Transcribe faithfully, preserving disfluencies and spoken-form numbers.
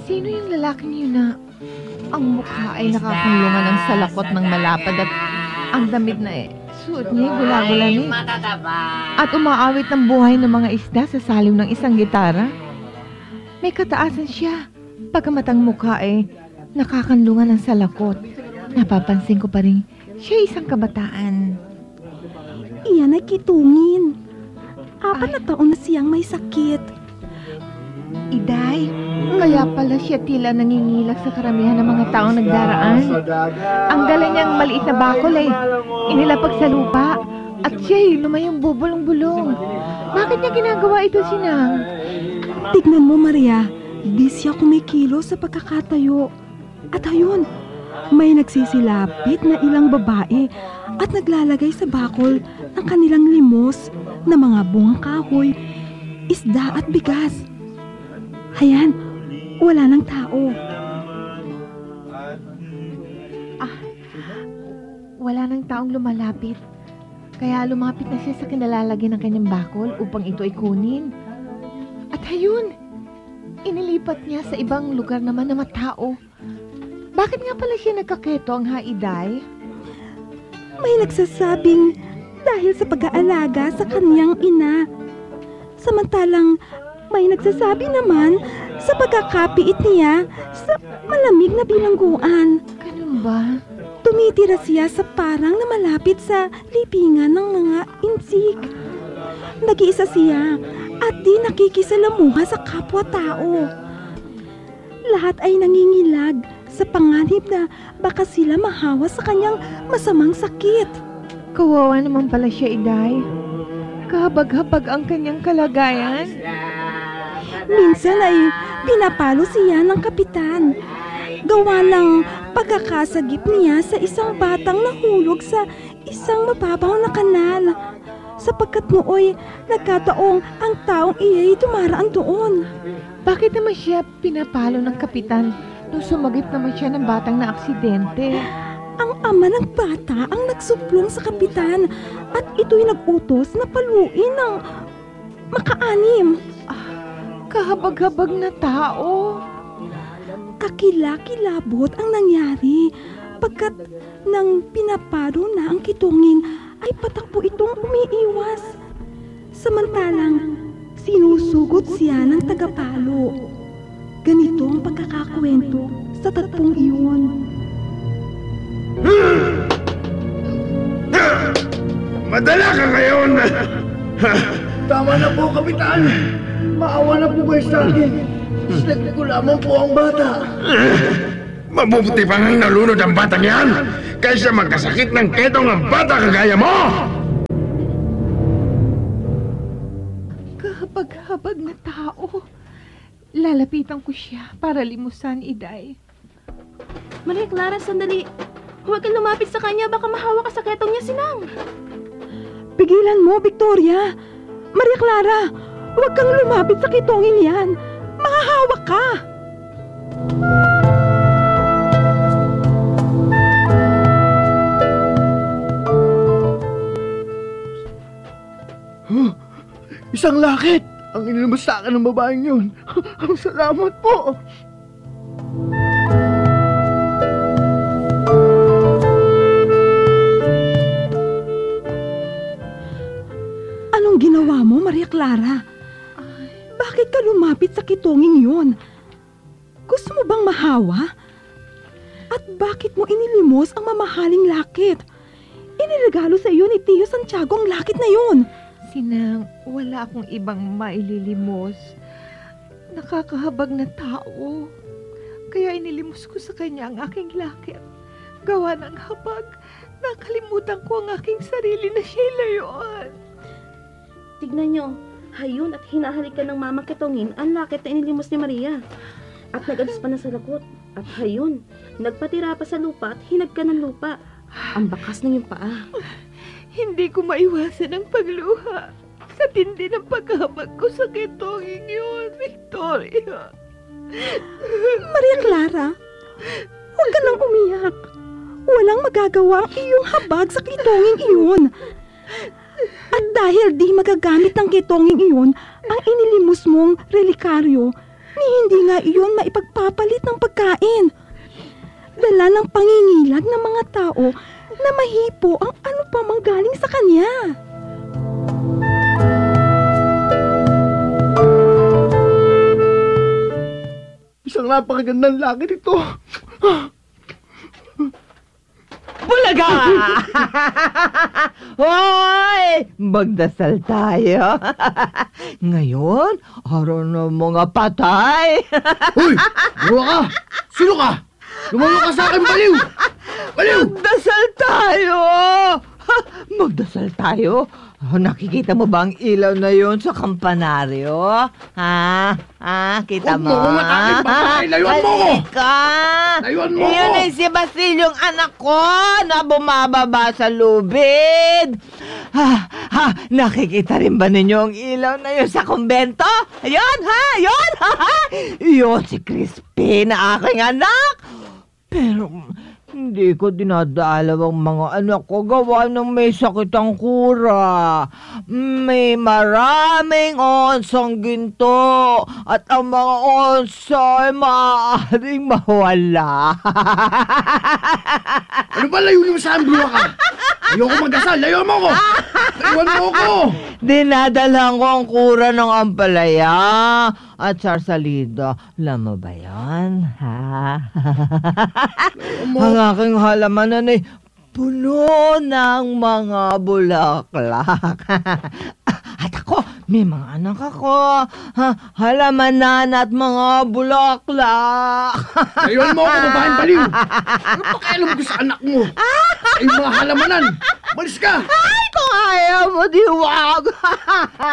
Sino yung lalaking yun na ang mukha ay nakakulungan ng salakot ng malapad at ang damit na eh, suot niya gula-gula ni at umaawit ng buhay ng mga isda sa salim ng isang gitara? May kataasan siya. Pagkamatang mukha ay nakakanlungan ng salakot. Napapansin ko pa rin siya isang kabataan. Iyan ay kitungin. Apat na taon na siyang may sakit. Iday, kaya pala siya tila nangingilak sa karamihan ng mga taong nagdaraan. Ang dala niyang maliit na bakol ay inilapag sa lupa at siya'y lumayong bubulong-bulong. Bakit niya ginagawa ito, Sinang? Tignan mo, Maria. Di siya kumikilo sa pagkakatayo. At ayun, may nagsisilapit na ilang babae at naglalagay sa bakol ng kanilang limos na mga bungang kahoy, isda at bigas. Hayan, wala nang tao. Ah, wala nang taong lumalapit. Kaya lumapit na siya sa kinalalagyan ng kanyang bakol upang ito ay kunin. At ayun, inilipat niya sa ibang lugar naman na matao. Bakit nga pala siya nagkaketo ang haiday? May nagsasabing dahil sa pag-aalaga sa kanyang ina. Samantalang may nagsasabi naman sa pagkakapiit niya sa malamig na bilangguan. Ganun ba? Tumitira siya sa parang na malapit sa libingan ng mga insik. Nag-iisa siya at di nakikisalamuha sa kapwa-tao. Lahat ay nangingilag sa panganib na baka sila mahawa sa kanyang masamang sakit. Kawawa naman pala siya, Iday. Kahabag-habag ang kanyang kalagayan. Minsan ay pinapalo siya ng kapitan. Gawa ng pagkakasagip niya sa isang batang nahulog sa isang mababaw na kanal. Sapagkat nooy nagkataong ang taong iya'y dumaraan doon. Bakit naman siya pinapalo ng kapitan nung sumagip naman siya ng batang na aksidente? Ang ama ng bata ang nagsuplong sa kapitan at ito'y nag-utos na paluin ng makaanim. Kahabag-habag na tao. Kakilakilabot ang nangyari pagkat nang pinaparo na ang kitungin ay patakbo itong umiiwas. Samantalang sinusugot siya ng tagapalo. Ganito ang pagkakakwento sa tagpong iyon. Madala ka ngayon! Tama na po, Kapitan! Maawa na po kayo sa akin. Sinagli ko lamang po ang bata. Mabubuti pa ngang nalunod ang batang yan kaysa magkasakit ng ketong ang bata kagaya mo! Kahabag-habag na tao. Lalapitan ko siya para limusan, Iday. Maria Clara, sandali. Huwag kang lumapit sa kanya, baka mahawa ka sa ketong niya, Sinang. Pigilan mo, Victoria! Maria Clara! Huwag kang lumapit sa kitongin yan! Mahahawa ka! Huh? Isang lakit! Ang inilabas sa akin ng babaeng yun. Ang salamat po! Anong ginawa mo, Maria Clara? Bakit ka lumapit sa kitonging yun? Gusto mo bang mahawa? At bakit mo inilimos ang mamahaling lakit? Iniregalo sa iyo ni Tio Santiago ang lakit na yun. Sinang, wala akong ibang maililimos. Nakakahabag na tao. Kaya inilimos ko sa kanya ang aking lakit. Gawa ng habag, nakalimutan ko ang aking sarili na siya'y layuan. Tignan nyo, hayon at hinahalikan ng mamang kitongin ang lakit na inilimos ni Maria. At nag-alis pa na sa lakot. At hayon, nagpatira pa sa lupa at hinagka ng lupa. Ang bakas ng iyong paa. Hindi ko maiwasan ang pagluha sa tindi ng paghabag ko sa kitongin yun, Victoria. Maria Clara, huwag ka nang umiyak. Walang magagawa ang iyong habag sa kitongin iyon. At dahil di magagamit ng kitongin iyon ang inilimos mong relikaryo, ni hindi nga iyon maipagpapalit ng pagkain. Dala ng pangingilag ng mga tao na mahipo ang ano pa mang galing sa kanya. Isang napakagandang langit ito. Bulaga! Hoy! Magdasal tayo. Ngayon, araw ng mga patay. Hoy! Buwa ka! Sino ka? Lumayo ka sa akin, baliw! Baliw! Magdasal tayo! Ha, magdasal tayo? Oh, nakikita mo ba ang ilaw na yon sa kampanaryo? Ha? Ha? Kita Huwag mo? mo kong atakin, babae! Layuan mo ko! Halika! Layuan mo Iyon ko! ay si Basilyong anak ko na bumababa sa lubid. Ha? Ha? Nakikita rin ba ninyo ang ilaw na yun sa kumbento? Ayun, ha? Ayun, ha? ha? Yun si Crispin na aking anak. Pero hindi ko dinadalaw ang mga anak ko gawa ng may sakit ang kura. May maraming onsang ginto at ang mga onsa ay maaaring mawala. Ano ba layunin mo sa akin, buwa ka? Ayoko magdasal! Layuan mo ko! Layuan mo ko! Dinadalhan ko ang kura ng ampalaya at sarsalida. Alam mo ba yan, ha? Ang aking halamanan ay puno ng mga bulaklak. At ako, may mga anak ako. Ha, halamanan at mga bulaklak. Layuan mo ko, babaeng baliw! Ano pa kailan mo sa anak mo? Ay, mga halamanan! Malis ka! Ay, kung ayaw mo, diwag.